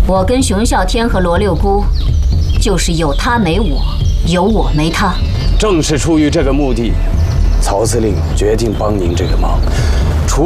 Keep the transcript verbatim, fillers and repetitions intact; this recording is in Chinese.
我跟熊啸天和罗六姑，就是有他没我，有我没他。 正是出于这个目的，曹司令决定帮您这个忙。